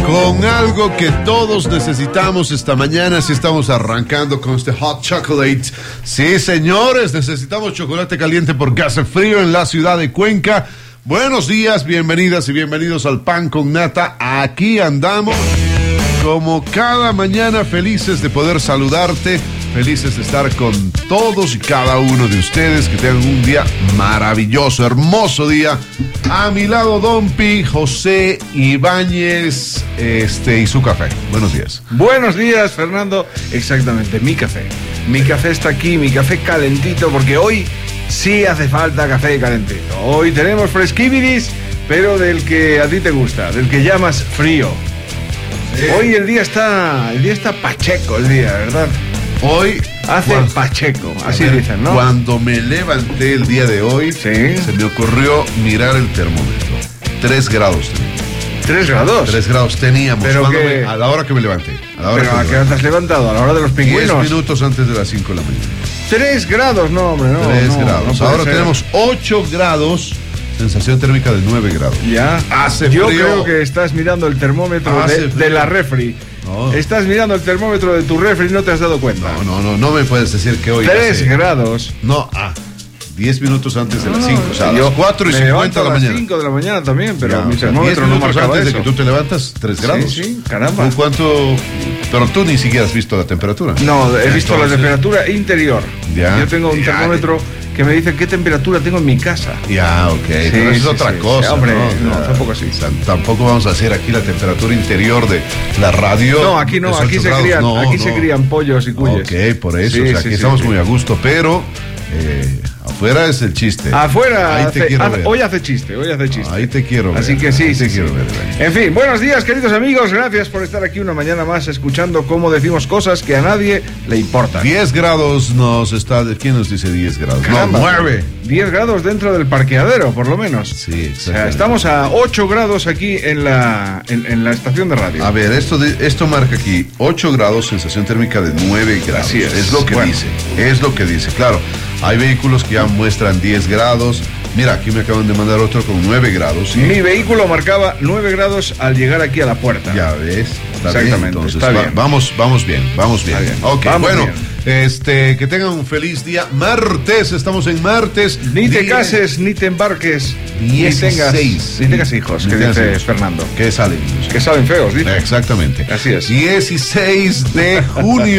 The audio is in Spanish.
Con algo que todos necesitamos esta mañana, si estamos arrancando con este hot chocolate. Sí, señores, necesitamos chocolate caliente porque hace frío en la ciudad de Cuenca. Buenos días, bienvenidas y bienvenidos al Pan con Nata. Aquí andamos como cada mañana, felices de poder saludarte, felices de estar con todos y cada uno de ustedes. Que tengan un día maravilloso, hermoso día. A mi lado, Dompi, José Ibáñez, y su café. Buenos días. Buenos días, Fernando. Exactamente, mi café. Mi café está aquí, mi café calentito, porque hoy sí hace falta café calentito. Hoy tenemos fresquibilis, pero del que a ti te gusta, del que llamas frío. Sí. Hoy el día está pacheco, ¿verdad? Hoy hace pacheco, así dicen, ¿no? Cuando me levanté el día de hoy, se me ocurrió mirar el termómetro. 3 grados teníamos. ¿3 grados? 3 grados teníamos. Pero que... a la hora que me levanté. ¿A qué hora te has levantado? ¿A la hora de los pingüinos? 10 minutos antes de las 5 de la mañana. 3 grados, no, hombre, no. 3 grados. Ahora tenemos 8 grados. Sensación térmica de 9 grados. Ya. Hace Yo frío. creo que estás mirando el termómetro de la refri. No. Estás mirando el termómetro de tu refri y no te has dado cuenta. No me puedes decir que hoy 3 grados. No, 10 minutos antes de las 5. O sea, a las 4 y 50 de la mañana. A las 5 de la mañana también, pero ya, mi termómetro no marcaba antes eso. de que tú te levantas, 3 grados. Sí, caramba. ¿Cuánto? Pero tú ni siquiera has visto la temperatura. No, he visto la temperatura interior. Ya. Yo tengo un termómetro que me dice qué temperatura tengo en mi casa. Ya, ok. Sí, pero es otra cosa. Hombre, no, tampoco así. Tampoco vamos a hacer aquí la temperatura interior de la radio. No, aquí no, aquí se crían pollos y cuyes. Ok, por eso. Aquí estamos muy a gusto, pero afuera es el chiste. Afuera, ahí te quiero ver. Hoy hace chiste. Ahí te quiero ver. Así que sí. Quiero ver. En fin, buenos días, queridos amigos. Gracias por estar aquí una mañana más escuchando cómo decimos cosas que a nadie le importan. 10 grados nos está... ¿Quién nos dice 10 grados? Caramba, no, 9. 10 grados dentro del parqueadero, por lo menos. Sí, exacto. O sea, estamos a 8 grados aquí en la estación de radio. A ver, esto marca aquí 8 grados, sensación térmica de 9 grados. Así es. Es lo que dice. Es lo que dice. Claro, hay vehículos que ya muestran 10 grados. Mira, aquí me acaban de mandar otro con 9 grados. ¿Sí? Mi vehículo marcaba 9 grados al llegar aquí a la puerta. Ya ves. Exactamente. Bien, entonces, está bien. Vamos bien. Ok, vamos bueno. Bien. Que tengan un feliz día. Martes, estamos en martes. Ni te cases, ni te embarques, 16. ni tengas hijos, que dice Fernando. Que salen feos, dice. Exactamente. Así es. 16 de junio.